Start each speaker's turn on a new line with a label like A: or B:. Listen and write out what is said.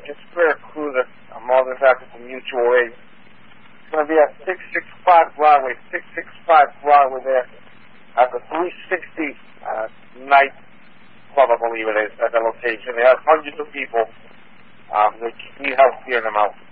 A: It's Spirit Cruiser. I'm all this after the Mutual Aid. It's going to be at 665 Broadway there at the 360 night club, I believe it is, at the location. They have hundreds of people. They need help clearing them out.